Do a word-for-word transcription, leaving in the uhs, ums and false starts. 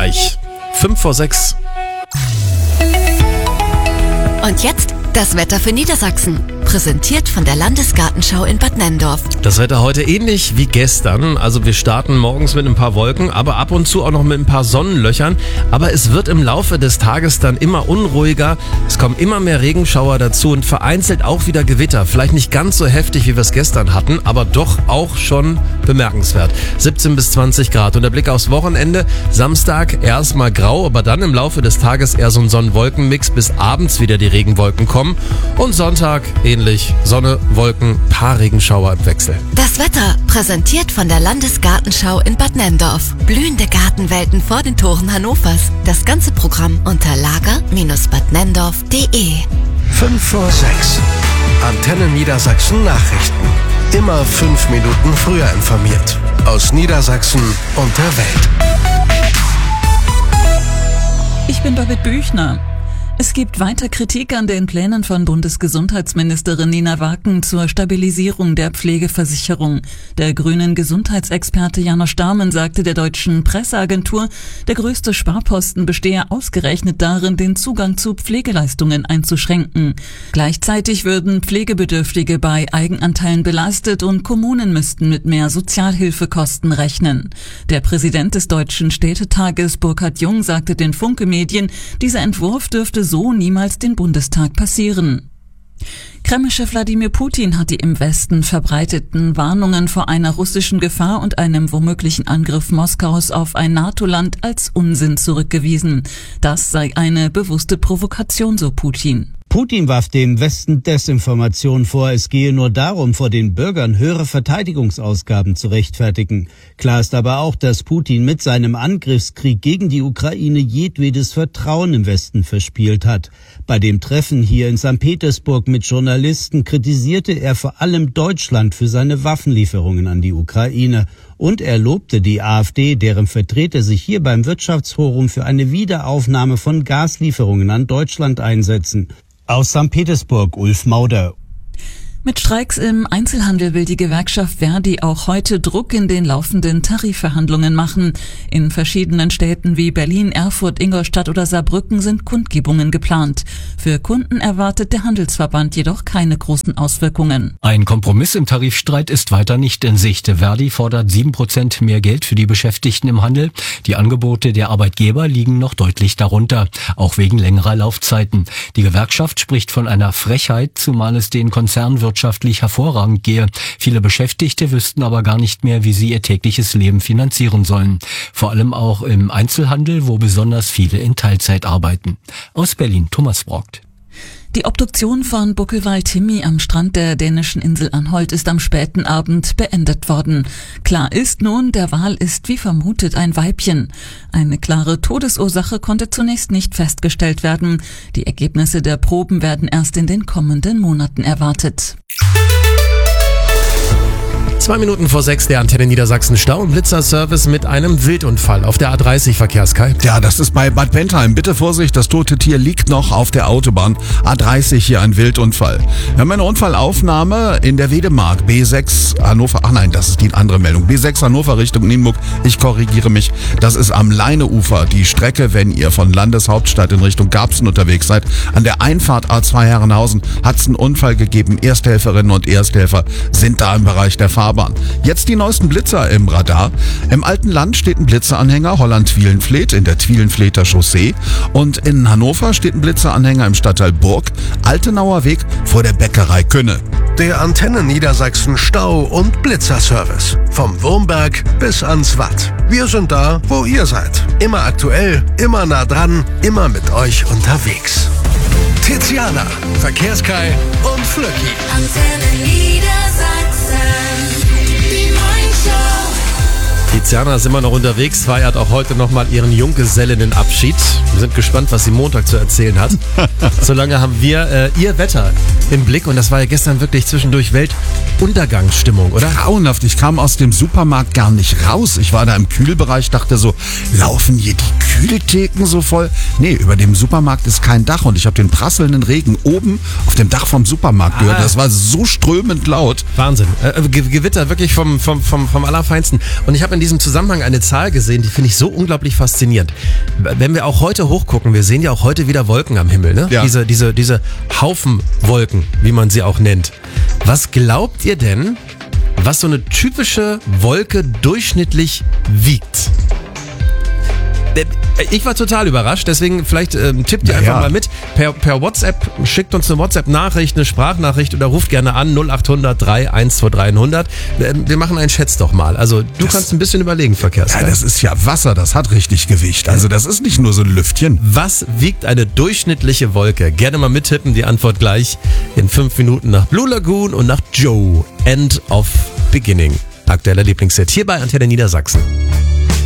gleich. Fünf vor sechs. Und jetzt das Wetter für Niedersachsen. Präsentiert von der Landesgartenschau in Bad Nenndorf. Das Wetter heute ähnlich wie gestern. Also wir starten morgens mit ein paar Wolken, aber ab und zu auch noch mit ein paar Sonnenlöchern. Aber es wird im Laufe des Tages dann immer unruhiger. Es kommen immer mehr Regenschauer dazu und vereinzelt auch wieder Gewitter. Vielleicht nicht ganz so heftig, wie wir es gestern hatten, aber doch auch schon bemerkenswert. siebzehn bis zwanzig Grad. Und der Blick aufs Wochenende. Samstag erstmal grau, aber dann im Laufe des Tages eher so ein Sonn-Wolken-Mix, bis abends wieder die Regenwolken kommen. Und Sonntag ähnlich. Sonne, Wolken, paar Regenschauer im Wechsel. Das Wetter präsentiert von der Landesgartenschau in Bad Nenndorf. Blühende Gartenwelten vor den Toren Hannovers. Das ganze Programm unter lager Bindestrich bad nenndorf punkt de. Fünf vor sechs. Antenne Niedersachsen Nachrichten. Immer fünf Minuten früher informiert. Aus Niedersachsen und der Welt. Ich bin Babette Büchner. Es gibt weiter Kritik an den Plänen von Bundesgesundheitsministerin Nina Wacken zur Stabilisierung der Pflegeversicherung. Der grünen Gesundheitsexperte Janosch Dahmen sagte der deutschen Presseagentur, der größte Sparposten bestehe ausgerechnet darin, den Zugang zu Pflegeleistungen einzuschränken. Gleichzeitig würden Pflegebedürftige bei Eigenanteilen belastet und Kommunen müssten mit mehr Sozialhilfekosten rechnen. Der Präsident des Deutschen Städtetages Burkhard Jung sagte den Funke-Medien, dieser Entwurf dürfte so niemals den Bundestag passieren. Kreml-Chef Wladimir Putin hat die im Westen verbreiteten Warnungen vor einer russischen Gefahr und einem womöglichen Angriff Moskaus auf ein NATO-Land als Unsinn zurückgewiesen. Das sei eine bewusste Provokation, so Putin. Putin warf dem Westen Desinformation vor, es gehe nur darum, vor den Bürgern höhere Verteidigungsausgaben zu rechtfertigen. Klar ist aber auch, dass Putin mit seinem Angriffskrieg gegen die Ukraine jedwedes Vertrauen im Westen verspielt hat. Bei dem Treffen hier in Sankt Petersburg mit Journalisten kritisierte er vor allem Deutschland für seine Waffenlieferungen an die Ukraine. Und er lobte die AfD, deren Vertreter sich hier beim Wirtschaftsforum für eine Wiederaufnahme von Gaslieferungen an Deutschland einsetzen. Aus Sankt Petersburg, Ulf Mauder. Mit Streiks im Einzelhandel will die Gewerkschaft Verdi auch heute Druck in den laufenden Tarifverhandlungen machen. In verschiedenen Städten wie Berlin, Erfurt, Ingolstadt oder Saarbrücken sind Kundgebungen geplant. Für Kunden erwartet der Handelsverband jedoch keine großen Auswirkungen. Ein Kompromiss im Tarifstreit ist weiter nicht in Sicht. Verdi fordert sieben Prozent mehr Geld für die Beschäftigten im Handel. Die Angebote der Arbeitgeber liegen noch deutlich darunter, auch wegen längerer Laufzeiten. Die Gewerkschaft spricht von einer Frechheit, zumal es den Konzernen wirtschaftlich hervorragend gehe. Viele Beschäftigte wüssten aber gar nicht mehr, wie sie ihr tägliches Leben finanzieren sollen. Vor allem auch im Einzelhandel, wo besonders viele in Teilzeit arbeiten. Aus Berlin, Thomas Brockt. Die Obduktion von Buckelwal Timmy am Strand der dänischen Insel Anholt ist am späten Abend beendet worden. Klar ist nun, der Wal ist wie vermutet ein Weibchen. Eine klare Todesursache konnte zunächst nicht festgestellt werden. Die Ergebnisse der Proben werden erst in den kommenden Monaten erwartet. Zwei Minuten vor sechs, der Antenne Niedersachsen Stau- und Blitzerservice mit einem Wildunfall auf der A dreißig, Verkehrskai. Ja, das ist bei Bad Bentheim. Bitte Vorsicht, das tote Tier liegt noch auf der Autobahn. A dreißig, hier ein Wildunfall. Wir haben eine Unfallaufnahme in der Wedemark. B sechs Hannover, ach nein, das ist die andere Meldung. B sechs Hannover Richtung Nienburg. Ich korrigiere mich. Das ist am Leineufer. Die Strecke, wenn ihr von Landeshauptstadt in Richtung Garbsen unterwegs seid. An der Einfahrt A zwei Herrenhausen hat es einen Unfall gegeben. Ersthelferinnen und Ersthelfer sind da im Bereich der Fahrbahn. Jetzt die neuesten Blitzer im Radar. Im alten Land steht ein Blitzeranhänger Holland-Twielenfleet in der Twielenfleeter Chaussee. Und in Hannover steht ein Blitzeranhänger im Stadtteil Burg, Altenauer Weg vor der Bäckerei Künne. Der Antenne Niedersachsen Stau- und Blitzerservice. Vom Wurmberg bis ans Watt. Wir sind da, wo ihr seid. Immer aktuell, immer nah dran, immer mit euch unterwegs. Tiziana, Verkehrskai und Flöcki. Antenne Niedersachsen. Tiziana ist immer noch unterwegs, feiert auch heute nochmal ihren Junggesellinnenabschied. Wir sind gespannt, was sie Montag zu erzählen hat. Solange haben wir äh, ihr Wetter im Blick und das war ja gestern wirklich zwischendurch Weltuntergangsstimmung, oder? Grauenhaft, ich kam aus dem Supermarkt gar nicht raus. Ich war da im Kühlbereich, dachte so, laufen hier die Kühltheken so voll? Nee, über dem Supermarkt ist kein Dach und ich habe den prasselnden Regen oben auf dem Dach vom Supermarkt gehört. Das war so strömend laut. Wahnsinn. Äh, Ge- Gewitter wirklich vom, vom, vom, vom Allerfeinsten. Und ich habe in diesem Zusammenhang eine Zahl gesehen, die finde ich so unglaublich faszinierend. Wenn wir auch heute hochgucken, wir sehen ja auch heute wieder Wolken am Himmel, ne? Ja. Diese, diese, diese Haufenwolken, wie man sie auch nennt. Was glaubt ihr denn, was so eine typische Wolke durchschnittlich wiegt? Ich war total überrascht, deswegen vielleicht ähm, tippt ihr Na einfach ja. mal mit. Per, per WhatsApp, schickt uns eine WhatsApp-Nachricht, eine Sprachnachricht oder ruft gerne an null acht hundert drei eins zwei drei hundert. Wir machen einen Schätz doch mal. Also du Das- kannst ein bisschen überlegen, Verkehrsgeist. Ja, das ist ja Wasser, das hat richtig Gewicht. Also das ist nicht nur so ein Lüftchen. Was wiegt eine durchschnittliche Wolke? Gerne mal mittippen, die Antwort gleich in fünf Minuten nach Blue Lagoon und nach Joe. End of Beginning. Aktueller Lieblingshit hier bei Antenne Niedersachsen.